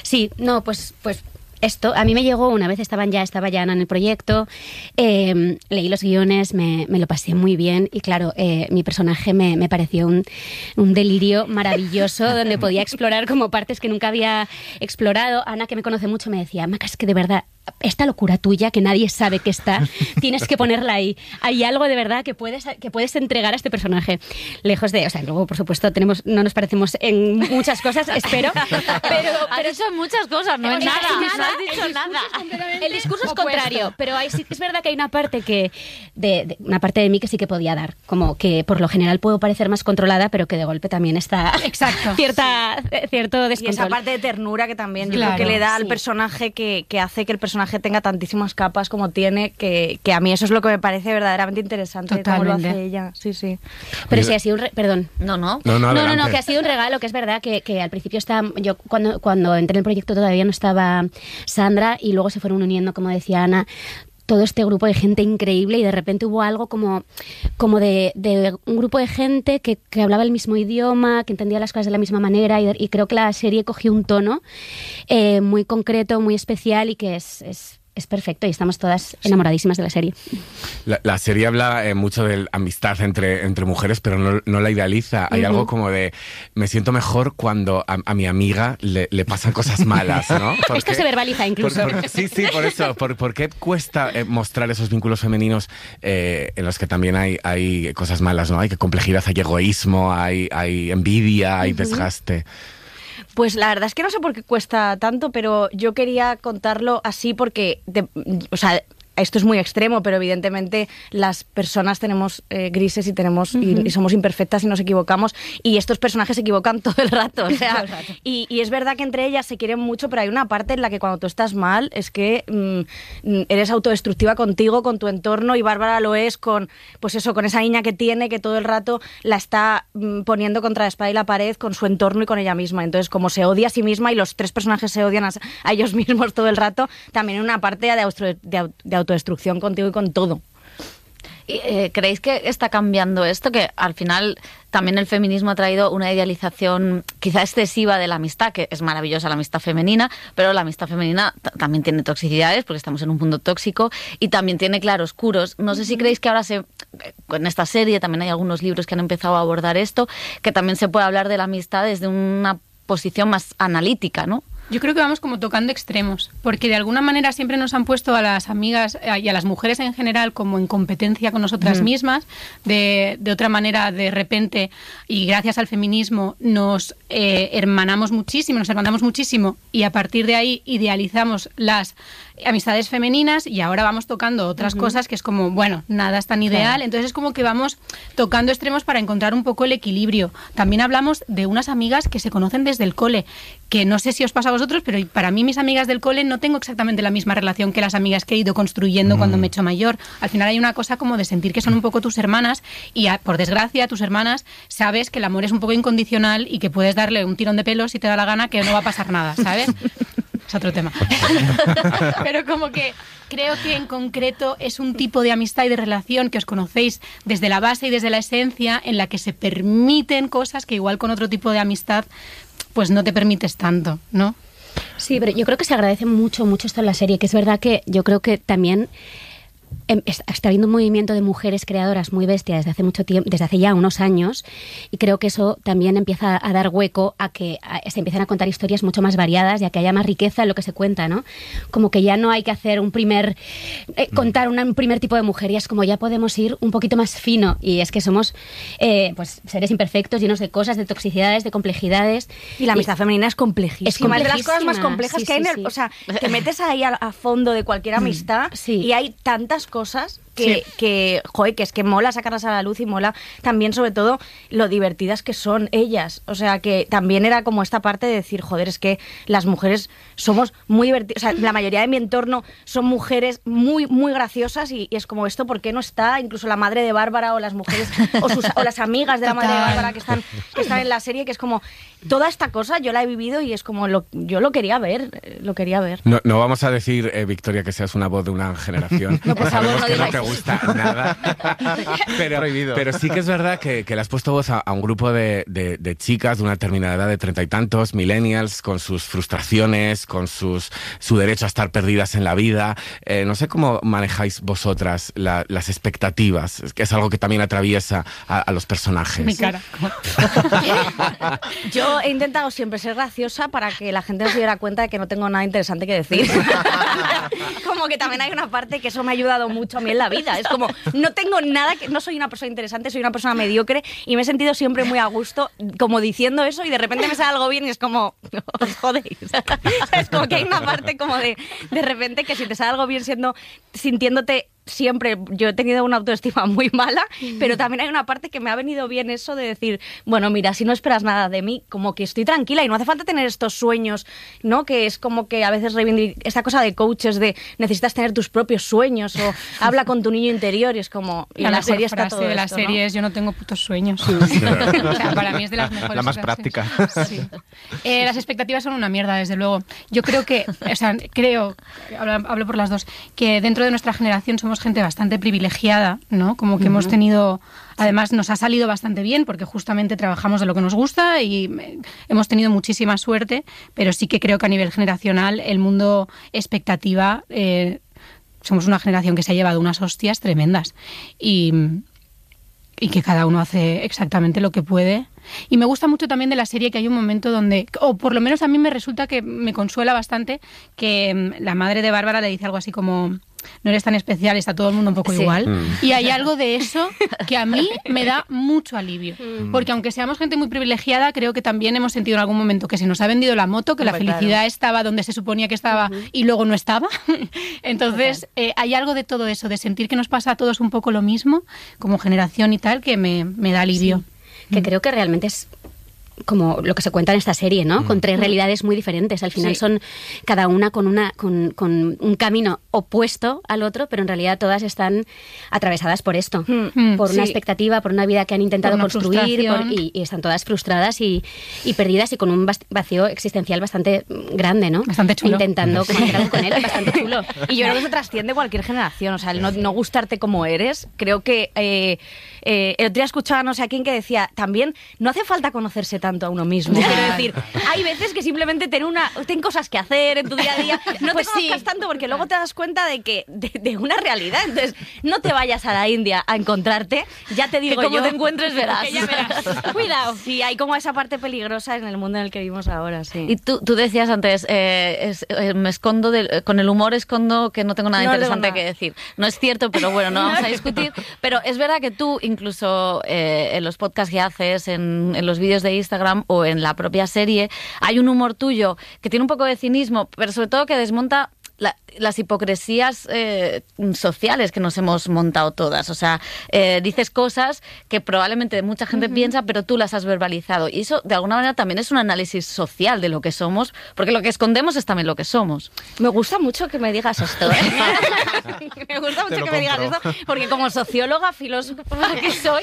Sí, no, pues esto, a mí me llegó una vez, estaba ya Ana en el proyecto, leí los guiones, me lo pasé muy bien y claro, mi personaje me pareció un delirio maravilloso donde podía explorar como partes que nunca había explorado. Ana, que me conoce mucho, me decía, Maca, es que de verdad, esta locura tuya que nadie sabe que está, tienes que ponerla ahí. Hay algo de verdad que puedes entregar a este personaje. Lejos de, o sea, luego por supuesto no nos parecemos en muchas cosas, espero, pero son muchas cosas, no es nada. No has dicho nada. El discurso es contrario, pero sí es verdad que hay una parte una parte de mí que sí que podía dar, como que por lo general puedo parecer más controlada, pero que de golpe también está cierto descontrol. Y esa parte de ternura que también yo creo que le da al personaje que hace que el personaje tenga tantísimas capas como tiene, que a mí eso es lo que me parece verdaderamente interesante. Totalmente. Cómo lo hace ella. Sí. Pero sí ha sido perdón. No, que ha sido un regalo, que es verdad que al principio yo cuando entré en el proyecto todavía no estaba Sandra y luego se fueron uniendo, como decía Ana, todo este grupo de gente increíble y de repente hubo algo como de un grupo de gente que hablaba el mismo idioma, que entendía las cosas de la misma manera y creo que la serie cogió un tono muy concreto, muy especial y que es perfecto y estamos todas enamoradísimas de la serie. La serie habla mucho de amistad entre mujeres, pero no la idealiza. Hay algo como de, me siento mejor cuando a mi amiga le pasan cosas malas, ¿no? Esto se verbaliza incluso. Sí, por eso. ¿Por qué cuesta mostrar esos vínculos femeninos en los que también hay cosas malas, ¿no? Hay complejidad, hay egoísmo, hay envidia, hay desgaste. Pues la verdad es que no sé por qué cuesta tanto, pero yo quería contarlo así porque, esto es muy extremo, pero evidentemente las personas tenemos grises y tenemos y somos imperfectas y nos equivocamos y estos personajes se equivocan todo el rato. O sea, y es verdad que entre ellas se quieren mucho, pero hay una parte en la que cuando tú estás mal es que eres autodestructiva contigo, con tu entorno, y Bárbara lo es con esa niña que tiene, que todo el rato la está poniendo contra la espada y la pared con su entorno y con ella misma. Entonces, como se odia a sí misma y los tres personajes se odian a ellos mismos todo el rato, también hay una parte de autodestrucción contigo y con todo. ¿Creéis que está cambiando esto? Que al final también el feminismo ha traído una idealización quizá excesiva de la amistad, que es maravillosa la amistad femenina, pero la amistad femenina también tiene toxicidades, porque estamos en un mundo tóxico, y también tiene claroscuros. No sé si creéis que ahora en esta serie también hay algunos libros que han empezado a abordar esto, que también se puede hablar de la amistad desde una posición más analítica, ¿no? Yo creo que vamos como tocando extremos, porque de alguna manera siempre nos han puesto a las amigas y a las mujeres en general como en competencia con nosotras mismas. De otra manera, de repente, y gracias al feminismo, nos hermanamos muchísimo, nos hermanamos muchísimo, y a partir de ahí idealizamos las amistades femeninas, y ahora vamos tocando otras cosas que es como, bueno, nada es tan ideal. Claro. Entonces es como que vamos tocando extremos para encontrar un poco el equilibrio. También hablamos de unas amigas que se conocen desde el cole, que no sé si os pasa a vosotros, pero para mí mis amigas del cole no tengo exactamente la misma relación que las amigas que he ido construyendo cuando me he hecho mayor. Al final hay una cosa como de sentir que son un poco tus hermanas y por desgracia tus hermanas sabes que el amor es un poco incondicional y que puedes darle un tirón de pelos si te da la gana, que no va a pasar nada, ¿sabes? Es otro tema. Pero como que creo que en concreto es un tipo de amistad y de relación que os conocéis desde la base y desde la esencia, en la que se permiten cosas que igual con otro tipo de amistad pues no te permites tanto, ¿no? Sí, pero yo creo que se agradece mucho esto en la serie, que es verdad que yo creo que también está habiendo un movimiento de mujeres creadoras muy bestia desde hace mucho tiempo, desde hace ya unos años, y creo que eso también empieza a dar hueco a que se empiezan a contar historias mucho más variadas y a que haya más riqueza en lo que se cuenta, ¿no? Como que ya no hay que hacer contar un primer tipo de mujer, y es como ya podemos ir un poquito más fino, y es que somos pues seres imperfectos, llenos de cosas, de toxicidades, de complejidades. Y la amistad femenina es complejísima. Es de las cosas más complejas que hay o sea, te metes ahí a fondo de cualquier amistad y hay tantas cosas que es que mola sacarlas a la luz, y mola también sobre todo lo divertidas que son ellas. O sea, que también era como esta parte de decir, joder, es que las mujeres somos muy divertidas. O sea, la mayoría de mi entorno son mujeres muy, muy graciosas, y es como esto, ¿por qué no está? Incluso la madre de Bárbara o las mujeres o las amigas de la madre de Bárbara que están en la serie, que es como toda esta cosa yo la he vivido y es como yo lo quería ver. No vamos a decir, Victoria, que seas una voz de una generación. No, por favor, no que no digáis te gusta nada. Pero sí que es verdad que le has puesto voz a un grupo de chicas de una determinada edad, de 30 y tantos, millennials, con sus frustraciones, con su derecho a estar perdidas en la vida. No sé cómo manejáis vosotras las expectativas, que es algo que también atraviesa a los personajes. Mi cara. Yo he intentado siempre ser graciosa para que la gente no se diera cuenta de que no tengo nada interesante que decir. Como que también hay una parte que eso me ha ayudado mucho a mí en la vida. Es como, no tengo nada, no soy una persona interesante, soy una persona mediocre y me he sentido siempre muy a gusto como diciendo eso y de repente me sale algo bien y es como, os jodéis. Es como que hay una parte como de repente que si te sale algo bien sintiéndote siempre, yo he tenido una autoestima muy mala, pero también hay una parte que me ha venido bien eso de decir, bueno, mira, si no esperas nada de mí, como que estoy tranquila y no hace falta tener estos sueños, ¿no? Que es como que a veces esta cosa de coaches de necesitas tener tus propios sueños o habla con tu niño interior y es como, y en la serie está todo de la esto, serie ¿no? es yo no tengo putos sueños. O sea, para mí es de las mejores. La más cosas, práctica. Sí. Las expectativas son una mierda, desde luego. Yo creo que, hablo por las dos, que dentro de nuestra generación somos gente bastante privilegiada, ¿no? Como que hemos tenido, además nos ha salido bastante bien porque justamente trabajamos de lo que nos gusta y hemos tenido muchísima suerte, pero sí que creo que a nivel generacional el mundo expectativa, somos una generación que se ha llevado unas hostias tremendas y que cada uno hace exactamente lo que puede. Y me gusta mucho también de la serie que hay un momento donde, o por lo menos a mí me resulta que me consuela bastante, que la madre de Bárbara le dice algo así como, no eres tan especial, está todo el mundo un poco igual. Y hay algo de eso que a mí me da mucho alivio. Porque aunque seamos gente muy privilegiada, creo que también hemos sentido en algún momento que se nos ha vendido la moto, que la felicidad estaba donde se suponía que estaba y luego no estaba. Entonces, hay algo de todo eso, de sentir que nos pasa a todos un poco lo mismo, como generación y tal, que me da alivio. Sí. Que creo que realmente es como lo que se cuenta en esta serie, ¿no? Con tres realidades muy diferentes. Al final son cada una con un camino opuesto al otro, pero en realidad todas están atravesadas por esto, por una expectativa, por una vida que han intentado construir y están todas frustradas y perdidas y con un vacío existencial bastante grande, ¿no? Bastante chulo. Intentando hacer algo con él, bastante chulo. Y yo creo que eso trasciende cualquier generación, o sea, el no gustarte como eres. Creo que el otro día escuchaba no sé a quién que decía, también no hace falta conocerse tanto a uno mismo. Quiero decir, hay veces que simplemente ten cosas que hacer en tu día a día, no te conozcas tanto porque luego te das cuenta de que de una realidad. Entonces, no te vayas a la India a encontrarte, ya te digo que como yo. te encuentres verás. Que ya verás. Cuidado. Sí, hay como esa parte peligrosa en el mundo en el que vivimos ahora, sí. Y tú decías antes, me escondo, con el humor escondo que no tengo nada interesante que decir. No es cierto, pero bueno, no vamos a discutir. Pero es verdad que tú, incluso en los podcasts que haces, en los vídeos de Instagram o en la propia serie, hay un humor tuyo que tiene un poco de cinismo, pero sobre todo que desmonta las hipocresías sociales que nos hemos montado todas. O sea, dices cosas que probablemente mucha gente piensa, pero tú las has verbalizado. Y eso, de alguna manera, también es un análisis social de lo que somos, porque lo que escondemos es también lo que somos. Me gusta mucho que me digas esto, ¿eh? Me gusta mucho que me digas esto, porque como socióloga, filósofa que soy,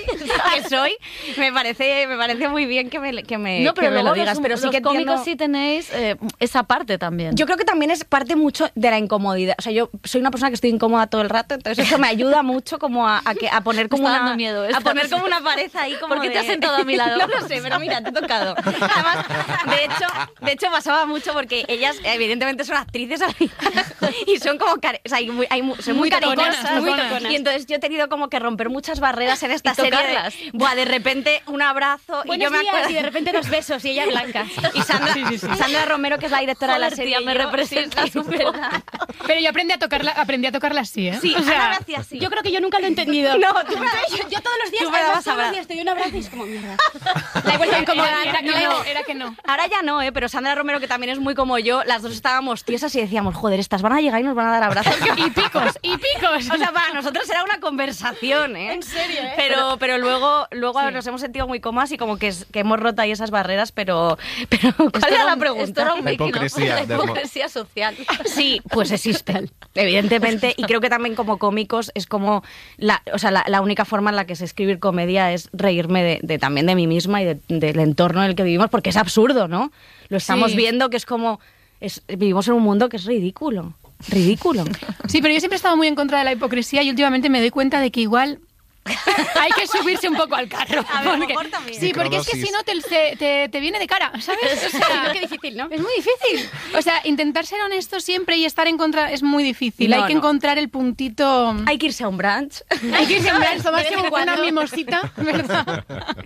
me parece muy bien que me lo digas. Pero sí que los cómicos entiendo... sí tenéis esa parte también. Yo creo que también es parte mucho de la incomodidad. O sea, yo soy una persona que estoy incómoda todo el rato, entonces eso me ayuda mucho como a poner como una miedo como una pared ahí como ¿Por qué te has sentado a mi lado? No lo sé, pero mira, te he tocado. Además, de hecho pasaba mucho porque ellas evidentemente son actrices y son como son muy caricosas, muy toconas. y entonces yo he tenido como que romper muchas barreras en esta serie de repente un abrazo y yo me acuerdo y de repente dos besos y ella blanca. y Sandra Romero, que es la directora de la serie, me representa súper. Pero yo aprendí a tocarla así, ¿eh? Sí, o sea, Ana me hacía así. Yo creo que yo nunca lo he entendido. No, yo todos los días, tú me dabas todos los días te doy un abrazo y es como mierda. La he vuelto a incomodar. Era que no. Ahora ya no, pero Sandra Romero, que también es muy como yo, las dos estábamos tiesas y decíamos, joder, estas van a llegar y nos van a dar abrazos. Y picos. O sea, para nosotros era una conversación, ¿eh? En serio, ¿eh? Pero luego nos hemos sentido muy cómodas y como que hemos roto ahí esas barreras, pero ¿cuál era la pregunta? Esto era un La hipocresía. la hipocresía social. Sí, pues existe, evidentemente, y creo que también como cómicos es como la única forma en la que sé escribir comedia es reírme también de mí misma y del entorno en el que vivimos, porque es absurdo, ¿no? Lo estamos viendo que es como vivimos en un mundo que es ridículo. ridículo. Sí, pero yo siempre he estado muy en contra de la hipocresía y últimamente me doy cuenta de que igual hay que subirse un poco al carro. A ver, mejor también. Sí, porque es que si no te viene de cara, ¿sabes? O sea, qué difícil, ¿no? Es muy difícil. O sea, intentar ser honesto siempre y estar en contra es muy difícil. Hay que encontrar el puntito. Hay que irse a un brunch. Hay que irse a un brunch, tomarse una mimosita, ¿verdad?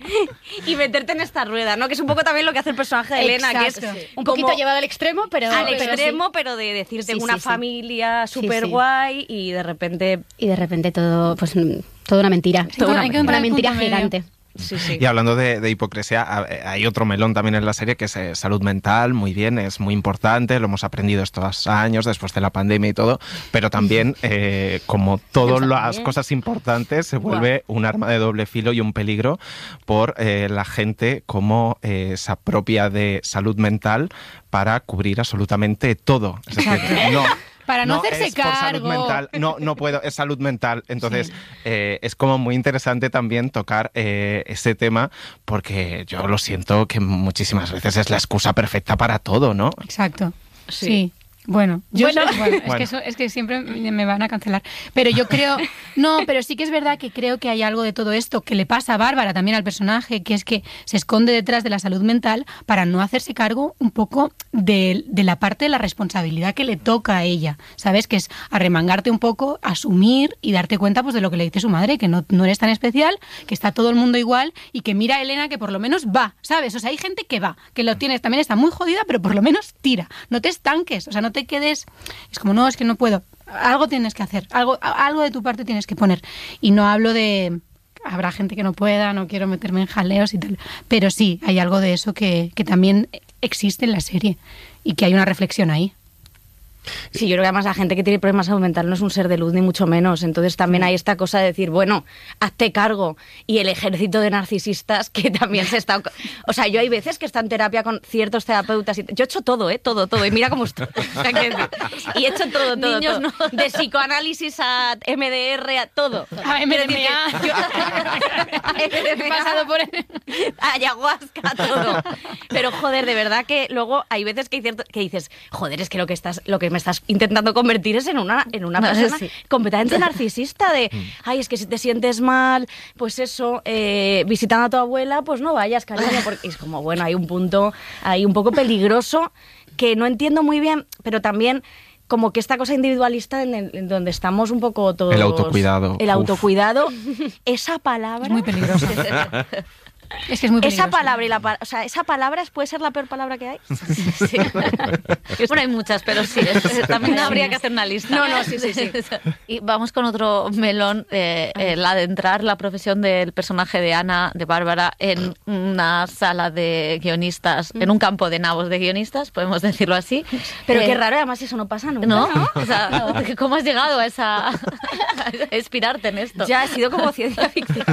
Y meterte en esta rueda, ¿no? Que es un poco también lo que hace el personaje de Elena, que es un poquito llevado al extremo, pero pero de decirte una familia súper guay y de repente todo, pues toda una mentira. Una mentira gigante. Sí, sí. Y hablando de hipocresía, hay otro melón también en la serie que es salud mental, muy bien, es muy importante, lo hemos aprendido estos años después de la pandemia y todo, pero también, como todas las cosas importantes, se vuelve un arma de doble filo y un peligro por la gente como se apropia de salud mental para cubrir absolutamente todo. Es decir, para no hacerse es cargo. Por salud mental. No puedo, es salud mental. Entonces, es como muy interesante también tocar ese tema, porque yo lo siento que muchísimas veces es la excusa perfecta para todo, ¿no? Exacto. Sí. Bueno, es que siempre me van a cancelar. Pero yo creo, pero sí que es verdad que creo que hay algo de todo esto que le pasa a Bárbara también al personaje, que es que se esconde detrás de la salud mental para no hacerse cargo un poco de la parte de la responsabilidad que le toca a ella, ¿sabes? Que es arremangarte un poco, asumir y darte cuenta pues de lo que le dice su madre, que no eres tan especial, que está todo el mundo igual y que mira a Elena que por lo menos va, ¿sabes? O sea, hay gente que va, que lo tienes, también está muy jodida, pero por lo menos tira, no te estanques, o sea, no te quedes, es como, no, es que no puedo, algo tienes que hacer, algo de tu parte tienes que poner. Y no hablo de, habrá gente que no pueda, no quiero meterme en jaleos y tal, pero sí, hay algo de eso que también existe en la serie y que hay una reflexión ahí. Sí, yo creo que además la gente que tiene problemas de salud mental no es un ser de luz ni mucho menos, entonces también hay esta cosa de decir, bueno, hazte cargo, y el ejército de narcisistas que también se está... O sea, yo hay veces que está en terapia con ciertos terapeutas y yo he hecho todo, y mira cómo estoy. Y he hecho todo. Niños, todo. No. De psicoanálisis a MDR, a todo. A MDMA. He pasado por ayahuasca, todo. Pero joder, de verdad que luego hay veces que dices, joder, es que lo que me estás intentando convertir es en una persona completamente narcisista de, ay, es que si te sientes mal, pues eso, visitando a tu abuela, pues no vayas, cariño, porque es como, bueno, hay un punto ahí un poco peligroso que no entiendo muy bien, pero también como que esta cosa individualista en donde estamos un poco todos... El autocuidado. El autocuidado, esa palabra... Es muy peligroso. Es que es muy peligroso. Esa palabra esa palabra puede ser la peor palabra que hay. Sí. Bueno, hay muchas, pero sí, también habría que hacer una lista. No, sí. Y vamos con otro melón, el adentrar la profesión del personaje de Ana, de Bárbara, en una sala de guionistas, en un campo de nabos de guionistas, podemos decirlo así. Pero qué raro, además eso no pasa nunca, ¿no? O sea, ¿cómo has llegado a inspirarte en esto? Ya ha sido como ciencia ficción.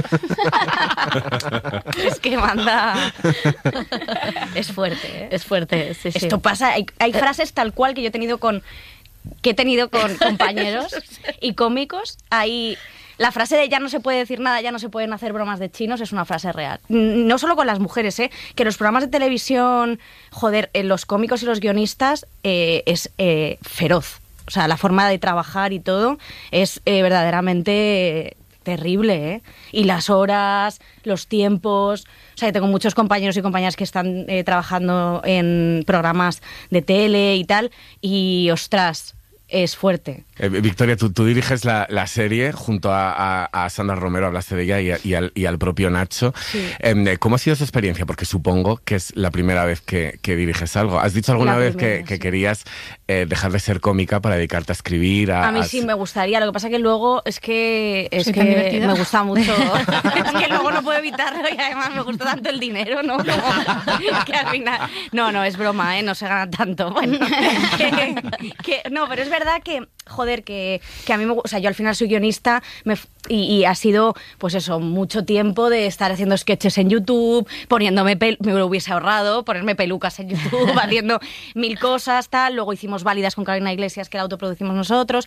Es que manda... Es fuerte, ¿eh? Es fuerte, sí. Esto pasa, hay frases tal cual que he tenido con compañeros y cómicos. Hay... La frase de ya no se puede decir nada, ya no se pueden hacer bromas de chinos es una frase real. No solo con las mujeres, que los programas de televisión, los cómicos y los guionistas es feroz. O sea, la forma de trabajar y todo es verdaderamente... terrible, y las horas, los tiempos, o sea, yo tengo muchos compañeros y compañeras que están trabajando en programas de tele y tal, y ostras, es fuerte. Victoria, tú diriges la serie junto a Sandra Romero, hablaste de ella, y al propio Nacho. Sí. ¿Cómo ha sido su experiencia? Porque supongo que es la primera vez que diriges algo. ¿Has dicho alguna vez que querías dejar de ser cómica para dedicarte a escribir? A mí sí me gustaría, lo que pasa que luego es que me gusta mucho. Es que luego no puedo evitarlo y además me gusta tanto el dinero, ¿no? Que al final... No, es broma, no se gana tanto. Bueno, no, pero es verdad que, joder, que a mí o sea, yo al final soy guionista y ha sido, pues eso, mucho tiempo de estar haciendo sketches en YouTube, poniéndome me lo hubiese ahorrado, ponerme pelucas en YouTube, haciendo mil cosas, tal. Luego hicimos Válidas con Carolina Iglesias, que la autoproducimos nosotros.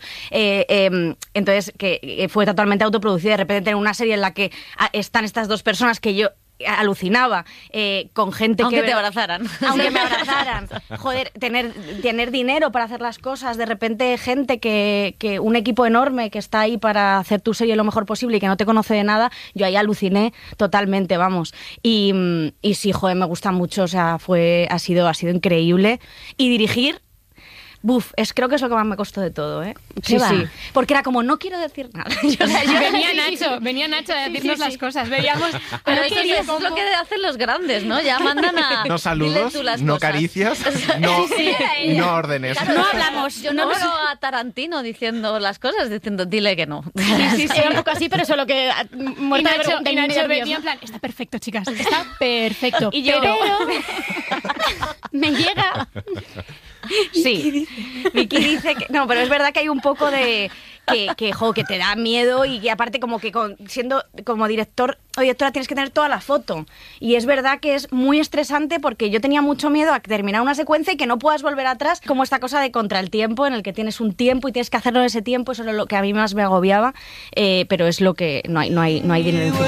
Entonces, que fue totalmente autoproducida. De repente tener una serie en la que están estas dos personas que yo alucinaba con gente aunque que... te abrazaran. Aunque me abrazaran. Joder, tener dinero para hacer las cosas, de repente gente que un equipo enorme que está ahí para hacer tu serie lo mejor posible y que no te conoce de nada, yo ahí aluciné totalmente, vamos. Y sí, joder, me gusta mucho, o sea, ha sido increíble. Y dirigir, creo que es lo que más me costó de todo, ¿eh? Sí, sí. Porque era como, no quiero decir nada. Venía Nacho a decirnos las cosas. Veíamos... Pero eso es lo que hacen los grandes, ¿no? Ya mandan a... No saludos, no caricias, no órdenes. Claro, no hablamos. Yo no veo a Tarantino diciendo las cosas, diciendo, dile que no. Sí, un poco así, pero solo que... Y Nacho venía en plan, está perfecto, chicas, está perfecto. Y yo... Pero me llega... Sí, Vicky dice que... No, pero es verdad que hay un poco de... que te da miedo y que aparte como que siendo como director o directora tienes que tener toda la foto. Y es verdad que es muy estresante porque yo tenía mucho miedo a terminar una secuencia y que no puedas volver atrás, como esta cosa de contra el tiempo, en el que tienes un tiempo y tienes que hacerlo en ese tiempo. Eso es lo que a mí más me agobiaba, pero es lo que... No hay dinero en